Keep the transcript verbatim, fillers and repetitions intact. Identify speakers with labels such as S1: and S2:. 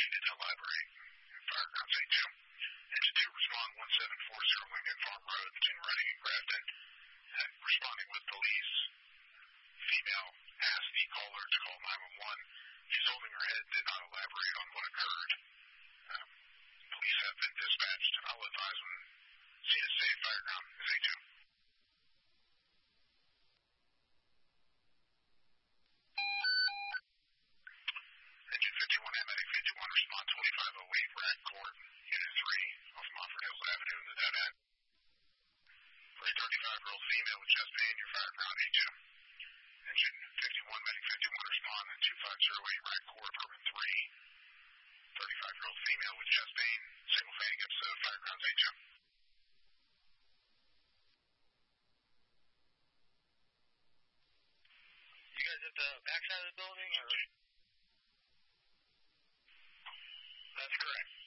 S1: proceed to elaborate. Firegrounds eight two. Engine two, respond one seven four zero Lincoln Farm Road between Reading and Grafton. Uh, responding with police. Female asked the caller to call nine one one. She's holding her head, did not elaborate on what occurred. Um, police have been dispatched. I'll advise when C S A Fireground is eight two. Engine fifty-one, Medic fifty-one, respond twenty-five oh eight, Rad Court, Unit three, off Mofford Hills Avenue in the Dead End. For a thirty-five-year-old female with chest pain, your Fireground eight two. Engine fifty-one, Medic fifty-one, respond at two five zero eight, Rad Court, Apartment three. thirty-five-year-old female with chest pain, single fanning episode, Firegrounds eight two.
S2: You guys at the backside of the building, or?
S1: That's correct.